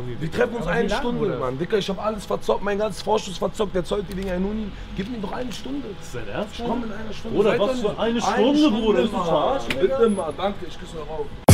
Wir treffen uns eine Stunde, Mann. Dicker, ich hab alles verzockt, mein ganzes Vorschuss verzockt, der zollt die Dinger in Uni. Gib mir doch eine Stunde. Ist das ernst? Ich komm in einer Stunde. Oder was für eine Stunde, Bruder? Bitte mal, danke, ich küsse euch auf.